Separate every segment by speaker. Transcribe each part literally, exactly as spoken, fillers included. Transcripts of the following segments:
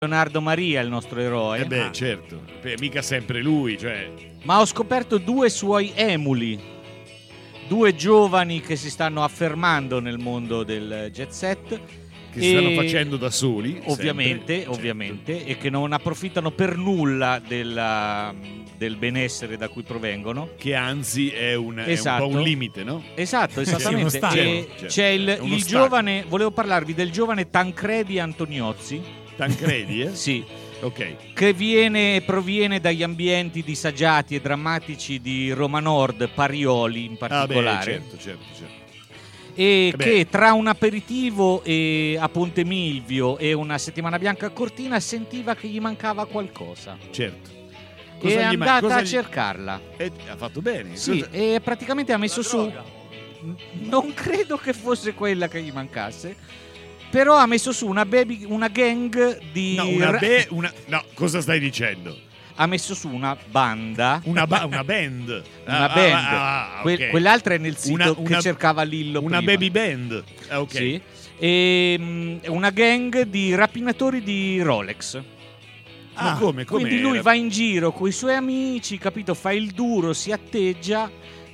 Speaker 1: Leonardo Maria, il nostro eroe.
Speaker 2: Eh beh, certo, beh, mica sempre lui, cioè.
Speaker 1: Ma ho scoperto due suoi emuli, due giovani che si stanno affermando nel mondo del jet set.
Speaker 2: Che si stanno facendo da soli.
Speaker 1: Ovviamente,
Speaker 2: sempre,
Speaker 1: ovviamente,
Speaker 2: certo.
Speaker 1: E che non approfittano per nulla della, del benessere da cui provengono.
Speaker 2: Che anzi è un,
Speaker 1: esatto.
Speaker 2: è un po' un limite, no?
Speaker 1: Esatto, esattamente.
Speaker 2: Certo,
Speaker 1: e
Speaker 2: certo.
Speaker 1: C'è il, il
Speaker 2: ostacolo.
Speaker 1: giovane, volevo parlarvi del giovane Tancredi Antoniozzi.
Speaker 2: Tancredi, eh?
Speaker 1: Sì.
Speaker 2: Ok.
Speaker 1: Che viene, proviene dagli ambienti disagiati e drammatici di Roma Nord, Parioli in particolare.
Speaker 2: Ah, beh, certo, certo, certo.
Speaker 1: E
Speaker 2: eh
Speaker 1: che tra un aperitivo e a Ponte Milvio e una settimana bianca a Cortina sentiva che gli mancava qualcosa.
Speaker 2: Certo.
Speaker 1: E è
Speaker 2: gli ma-
Speaker 1: andata
Speaker 2: cosa
Speaker 1: a
Speaker 2: gli-
Speaker 1: cercarla.
Speaker 2: Eh, ha fatto bene.
Speaker 1: Sì,
Speaker 2: Cosa-
Speaker 1: e praticamente ha messo su. Non credo che fosse quella che gli mancasse. Però ha messo su una baby, una gang di.
Speaker 2: No, una
Speaker 1: ra-
Speaker 2: be- una- no, cosa stai dicendo?
Speaker 1: Ha messo su una banda.
Speaker 2: Una, ba- una band.
Speaker 1: Una
Speaker 2: Ah,
Speaker 1: band.
Speaker 2: ah, ah,
Speaker 1: Que-
Speaker 2: ok.
Speaker 1: Quell'altra è nel sito
Speaker 2: Una-
Speaker 1: che
Speaker 2: una-
Speaker 1: cercava Lillo
Speaker 2: Una
Speaker 1: prima.
Speaker 2: baby band. Ah, ok.
Speaker 1: Sì. E, mm, una gang di rapinatori di Rolex.
Speaker 2: Ma
Speaker 1: Ah,
Speaker 2: come? come
Speaker 1: Quindi lui
Speaker 2: era?
Speaker 1: va in giro con i suoi amici, capito? Fa il duro, si atteggia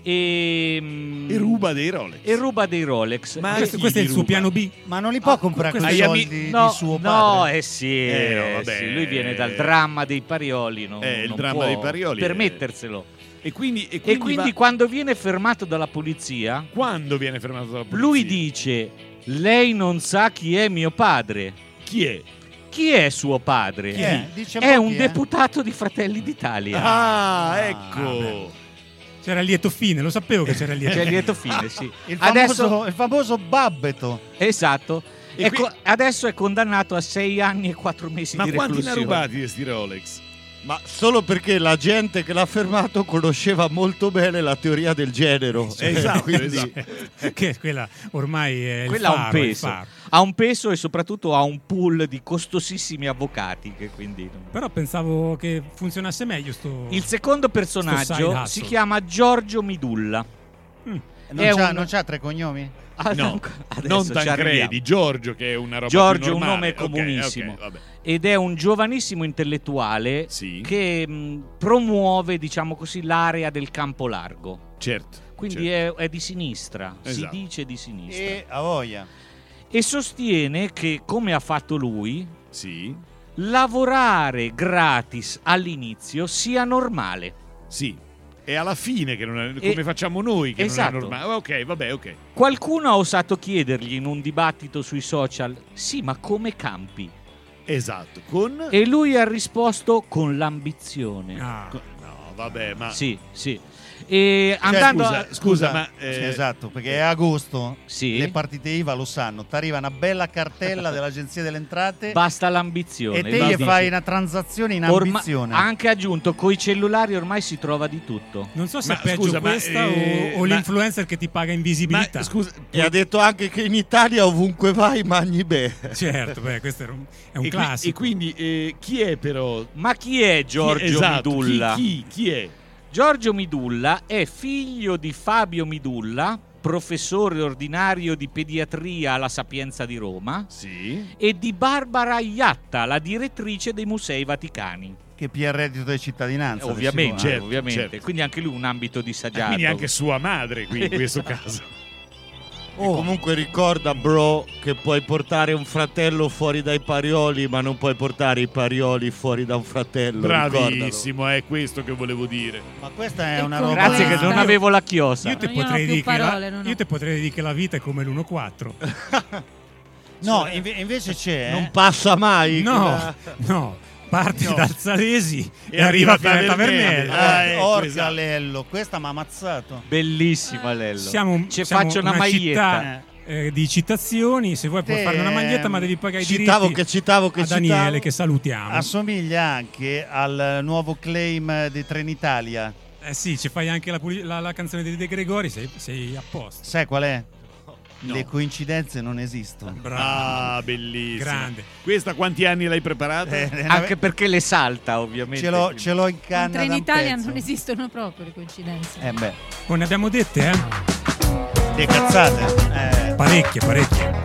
Speaker 1: e, mm,
Speaker 2: E ruba dei Rolex.
Speaker 1: e ruba dei Rolex.
Speaker 2: Ma
Speaker 1: E-
Speaker 3: Questo,
Speaker 2: chi
Speaker 3: questo è
Speaker 2: li
Speaker 3: il suo
Speaker 2: ruba?
Speaker 3: piano B.
Speaker 4: Ma non li può
Speaker 1: Ah,
Speaker 4: comprare con
Speaker 2: questi
Speaker 4: i
Speaker 2: ami-
Speaker 4: soldi
Speaker 1: no,
Speaker 4: di suo
Speaker 1: no,
Speaker 4: padre?
Speaker 1: eh sì,
Speaker 2: Eh, no,
Speaker 1: eh
Speaker 2: vabbè.
Speaker 1: sì, lui viene dal dramma dei Parioli, non,
Speaker 2: Eh, il
Speaker 1: non
Speaker 2: dramma
Speaker 1: può
Speaker 2: dei Parioli è-
Speaker 1: permetterselo.
Speaker 2: E quindi, e
Speaker 1: E
Speaker 2: quindi,
Speaker 1: quindi
Speaker 2: va-
Speaker 1: quando viene fermato dalla polizia,
Speaker 2: quando viene fermato dalla polizia?
Speaker 1: lui dice: lei non sa chi è mio padre.
Speaker 2: Chi è?
Speaker 1: Chi è suo padre?
Speaker 4: Chi è? Dice un
Speaker 1: È
Speaker 4: po'
Speaker 1: un
Speaker 4: chi è.
Speaker 1: deputato di Fratelli d'Italia.
Speaker 2: Ah, ecco.
Speaker 3: beh. C'era il lieto fine, lo sapevo che c'era il lieto
Speaker 1: C'è
Speaker 3: fine.
Speaker 1: lieto fine, sì.
Speaker 4: Il famoso,
Speaker 1: Adesso,
Speaker 4: il famoso Babbeto.
Speaker 1: esatto.
Speaker 2: E
Speaker 1: È
Speaker 2: qui-
Speaker 1: co- adesso è condannato a sei anni e quattro mesi
Speaker 2: Ma
Speaker 1: di
Speaker 2: quanti ne ha
Speaker 1: reclusione.
Speaker 2: rubati questi Rolex?
Speaker 5: Ma solo perché la gente che l'ha fermato conosceva molto bene la teoria del genero.
Speaker 2: Esatto,
Speaker 5: Quindi-
Speaker 2: esatto.
Speaker 3: Che quella ormai è il
Speaker 1: Quella ha un
Speaker 3: faro, è il
Speaker 1: peso.
Speaker 3: faro.
Speaker 1: Ha un peso e soprattutto ha un pool di costosissimi avvocati. Che quindi...
Speaker 3: Però pensavo che funzionasse meglio sto...
Speaker 1: Il secondo
Speaker 3: Sto
Speaker 1: personaggio
Speaker 3: side hustle.
Speaker 1: si chiama Giorgio Midulla.
Speaker 3: Mm.
Speaker 4: Non
Speaker 1: È
Speaker 4: c'ha,
Speaker 1: un-
Speaker 4: non c'ha tre cognomi?
Speaker 1: Ah,
Speaker 2: No,
Speaker 1: adesso
Speaker 2: non
Speaker 1: ci
Speaker 2: Tancredi,
Speaker 1: arriviamo.
Speaker 2: Giorgio, che è una roba
Speaker 1: Giorgio
Speaker 2: più
Speaker 1: è un
Speaker 2: normale.
Speaker 1: nome
Speaker 2: Ok,
Speaker 1: comunissimo.
Speaker 2: ok, vabbè.
Speaker 1: Ed è un giovanissimo intellettuale
Speaker 2: Sì.
Speaker 1: che mh, promuove, diciamo così, l'area del campo largo.
Speaker 2: Certo.
Speaker 1: Quindi
Speaker 2: certo.
Speaker 1: è, è di sinistra,
Speaker 2: Esatto.
Speaker 1: si dice di sinistra.
Speaker 4: E a voglia.
Speaker 1: E sostiene che, come ha fatto lui,
Speaker 2: Sì,
Speaker 1: lavorare gratis all'inizio sia normale.
Speaker 2: sì. E alla fine, che non è,
Speaker 1: E-
Speaker 2: come facciamo noi, che
Speaker 1: esatto.
Speaker 2: non è normale. Ok, vabbè, ok.
Speaker 1: Qualcuno ha osato chiedergli in un dibattito sui social: sì, ma come campi?
Speaker 2: Esatto. Con...
Speaker 1: E lui ha risposto: con l'ambizione.
Speaker 3: Ah.
Speaker 2: con- No, vabbè, ma...
Speaker 1: Sì, sì. E andando
Speaker 2: scusa,
Speaker 1: a...
Speaker 2: scusa, ma... eh,
Speaker 4: Sì, esatto, perché è agosto.
Speaker 1: Sì.
Speaker 4: Le partite I V A lo sanno. Ti arriva una bella cartella dell'Agenzia delle Entrate
Speaker 1: Basta l'ambizione.
Speaker 4: e te
Speaker 1: Lui
Speaker 4: gli
Speaker 1: dice-
Speaker 4: fai una transazione in
Speaker 1: Orma-
Speaker 4: ambizione.
Speaker 1: ha anche aggiunto: coi cellulari ormai si trova di tutto.
Speaker 3: Non so se
Speaker 2: Ma
Speaker 3: è peggio
Speaker 2: scusa, ma,
Speaker 3: questa
Speaker 2: eh,
Speaker 3: o, o
Speaker 2: ma-
Speaker 3: l'influencer che ti paga
Speaker 2: Ma
Speaker 3: invisibilità.
Speaker 2: scusa,
Speaker 5: E ha detto anche che in Italia ovunque vai mangi bene.
Speaker 3: Certo, beh, questo è un, è un
Speaker 2: e, qui-
Speaker 3: classico.
Speaker 2: e quindi eh, chi è però?
Speaker 1: Ma chi è Giorgio
Speaker 2: chi, esatto,
Speaker 1: Midulla?
Speaker 2: Chi, chi, chi è?
Speaker 1: Giorgio Midulla è figlio di Fabio Midulla, professore ordinario di pediatria alla Sapienza di Roma,
Speaker 2: Sì.
Speaker 1: e di Barbara Iatta, la direttrice dei Musei Vaticani.
Speaker 4: Che pia il reddito di cittadinanza.
Speaker 1: Eh, ovviamente,
Speaker 4: di sicuro.
Speaker 2: certo,
Speaker 1: ovviamente.
Speaker 2: certo.
Speaker 1: Quindi anche lui un ambito disagiato.
Speaker 2: Quindi anche sua madre, qui, in questo caso.
Speaker 5: E comunque ricorda, bro, che puoi portare un fratello fuori dai Parioli, ma non puoi portare i Parioli fuori da un fratello.
Speaker 2: Bravissimo, è questo che volevo dire.
Speaker 4: Ma questa è
Speaker 6: E
Speaker 4: una
Speaker 6: con
Speaker 4: roba.
Speaker 1: Grazie che
Speaker 6: Questa-
Speaker 1: non avevo la chiosa.
Speaker 3: Io te,
Speaker 6: Non io
Speaker 3: potrei
Speaker 6: ho più
Speaker 3: dire che
Speaker 6: parole,
Speaker 3: la,
Speaker 6: non ho.
Speaker 3: io te potrei dire che la vita è come l'uno quattro.
Speaker 4: No, inve- invece c'è.
Speaker 5: Non passa mai.
Speaker 3: No, no. Parte
Speaker 2: No.
Speaker 3: dal Salesi e,
Speaker 2: E
Speaker 3: arriva
Speaker 2: arriva
Speaker 3: fino a
Speaker 2: Tavernello.
Speaker 3: Tavernello.
Speaker 2: Ah,
Speaker 4: Eh,
Speaker 2: ecco,
Speaker 4: Orca
Speaker 2: esatto.
Speaker 4: Lello, questa mi ha ammazzato.
Speaker 1: Bellissima Lello.
Speaker 3: Siamo,
Speaker 1: Ci
Speaker 3: siamo
Speaker 1: faccio una, maglietta.
Speaker 3: città eh, di citazioni. Se vuoi puoi
Speaker 4: Te,
Speaker 3: farmi una maglietta, ma devi pagare i
Speaker 5: Citavo
Speaker 3: diritti
Speaker 5: che citavo che
Speaker 3: a Daniele,
Speaker 5: citavo.
Speaker 3: che salutiamo.
Speaker 4: Assomiglia anche al nuovo claim di Trenitalia.
Speaker 3: Eh sì, ci fai anche la, puli- la- la canzone di De Gregori, sei, sei a posto.
Speaker 4: Sai qual è?
Speaker 2: No.
Speaker 4: Le coincidenze non esistono.
Speaker 3: Bravo.
Speaker 2: Ah, bellissimo.
Speaker 3: Grande.
Speaker 2: Questa quanti anni l'hai preparata?
Speaker 4: Eh,
Speaker 1: Anche perché le salta, ovviamente.
Speaker 4: ce l'ho, ce l'ho in canna.
Speaker 6: Mentre in
Speaker 4: da un
Speaker 6: Italia
Speaker 4: pezzo.
Speaker 6: non esistono proprio le coincidenze.
Speaker 4: Eh beh,
Speaker 3: Oh, ne abbiamo dette, eh?
Speaker 4: le cazzate. Eh.
Speaker 3: Parecchie, parecchie.